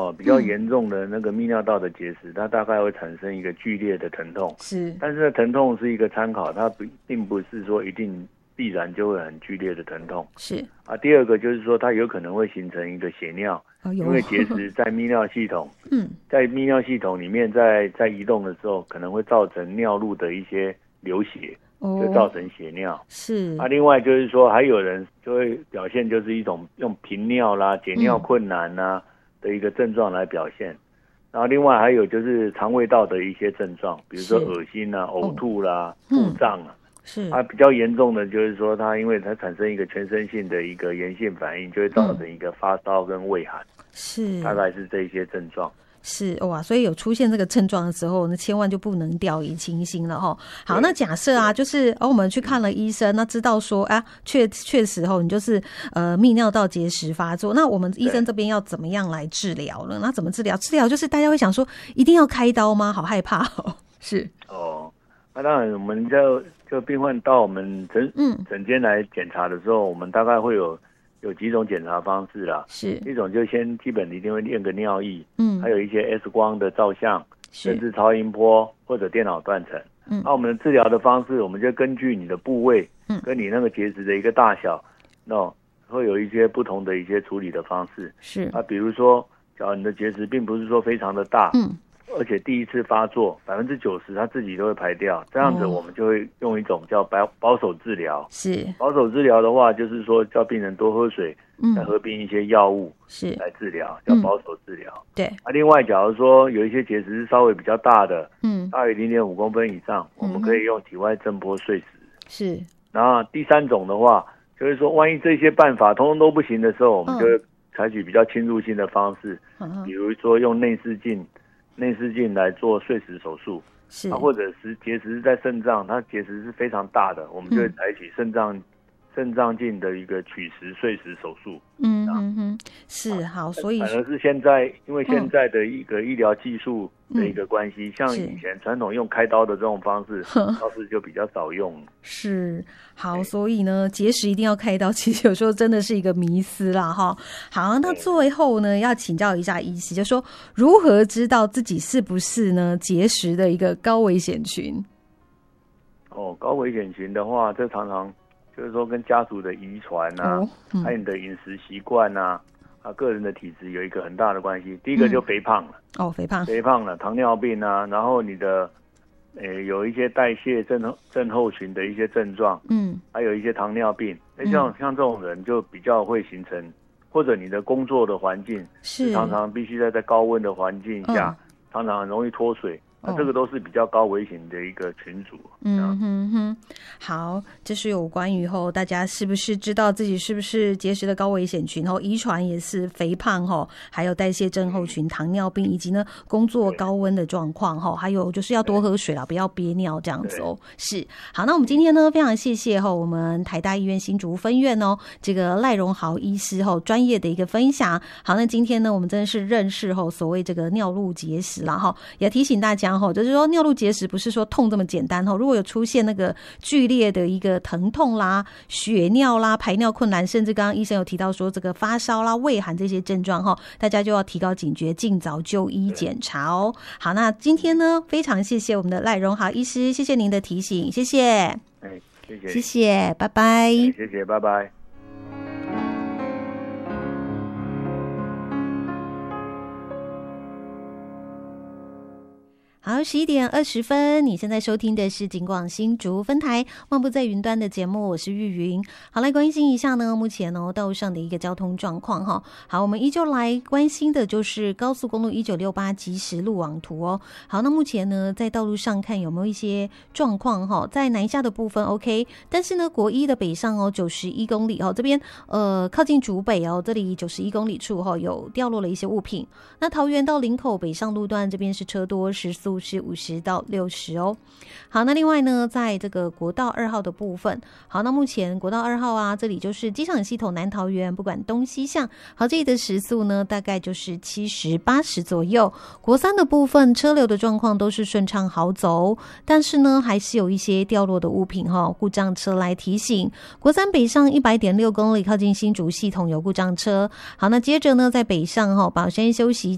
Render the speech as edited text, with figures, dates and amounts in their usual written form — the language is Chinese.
比较严重的那个泌尿道的结石，它大概会产生一个剧烈的疼痛。 是， 但是疼痛是一个参考，它并不是说一定必然就会很剧烈的疼痛。 是啊，第二个就是说它有可能会形成一个血尿，因为结石在泌尿系统，在泌尿系统里面在移动的时候，可能会造成尿路的一些流血。就造成血尿。 是啊，另外就是说，还有人就会表现就是一种用频尿啦、解尿困难啦的一个症状来表现。然后另外还有就是肠胃道的一些症状，比如说恶心啦、呕吐啦、腹胀啊。 是比较严重的就是说，因为它产生一个全身性的一个炎性反应，就会造成一个发烧跟畏寒。 是， 大概是这些症状。 是哇，所以有出现这个症状的时候，那千万就不能掉以轻心了哈。好，那假设啊，就是我们去看了医生，那知道说确实你就是泌尿道结石发作，那我们医生这边要怎么样来治疗呢？那怎么治疗？治疗就是大家会想说，一定要开刀吗？好害怕哦。是那当然，我们就病患到我们诊间来检查的时候，我们大概会有几种检查方式啦， 是一种就先基本一定会验个尿液，还有一些 X 光的照相，甚至超音波或者电脑断层。那我们的治疗的方式，我们就根据你的部位，跟你那个结石的一个大小，会有一些不同的一些处理的方式。 是比如说，假如你的结石并不是说非常的大，而且第一次发作90%它自己都会排掉，这样子我们就会用一种叫保守治疗。 是保守治疗的话，就是说叫病人多喝水，再合并一些药物是来治疗，叫保守治疗。 对另外假如说有一些结石是稍微比较大的，大于0.5公分以上，我们可以用体外震波碎石。 是。 然后第三种的话，就是说万一这些办法通通都不行的时候，我们就会采取比较侵入性的方式，比如说用内视镜来做碎石手术， 是或者是结石在肾脏，它结石是非常大的，我们就会采取肾脏镜的一个取石碎石手术。 是好，所以反而是现在，因为现在的一个医疗技术的一个关系，像以前传统用开刀的这种方式，倒是就比较少用。 是好，所以呢，结石一定要开刀，其实有时候真的是一个迷思啦哈。好，那最后呢，要请教一下医师，就说如何知道自己是不是呢结石的一个高危险群？ 高危险群的话，这常常就是说跟家族的遗传还有你的饮食习惯个人的体质有一个很大的关系。第一个就肥胖了，肥胖了，糖尿病然后你的有一些代谢症候群的一些症状，还有一些糖尿病。像这种人就比较会形成，或者你的工作的环境是常常必须在高温的环境下，常常很容易脱水。这个都是比较高危险的一个群组。 好，这是有关于大家是不是知道自己是不是结石的高危险群，遗传也是肥胖还有代谢症候群、糖尿病，以及呢工作高温的状况还有就是要多喝水啦，不要憋尿这样子是好，那我们今天呢非常谢谢我们台大医院新竹分院这个赖荣豪医师专业的一个分享。好，那今天呢我们真的是认识所谓这个尿路结石啦也提醒大家就是说尿路结石不是说痛这么简单如果有出现那个剧烈的一个疼痛啦、血尿啦、排尿困难，甚至刚刚医生有提到说这个发烧啦、畏寒这些症状大家就要提高警觉，尽早就医检查好，那今天呢非常谢谢我们的赖荣豪医师，谢谢您的提醒，谢谢。谢谢，拜拜。 谢谢，拜拜。 好，11:20，你现在收听的是警广新竹分台漫步在云端的节目，我是玉云。好，来关心一下呢，目前道路上的一个交通状况好，我们依旧来关心的就是高速公路1968即时路网图好，那目前呢在道路上看有没有一些状况在南下的部分 OK， 但是呢国一的北上91公里这边靠近竹北这里91公里处有掉落了一些物品。那桃园到林口北上路段这边是车多，时速是50到60好，那另外呢在这个国道2号的部分，好，那目前国道2号这里就是机场系统南桃园不管东西向，好，这里的时速呢大概就是70、80左右。国3的部分车流的状况都是顺畅好走，但是呢还是有一些掉落的物品故障车来提醒。国3北上100.6公里靠近新竹系统有故障车。好，那接着呢在北上宝山休息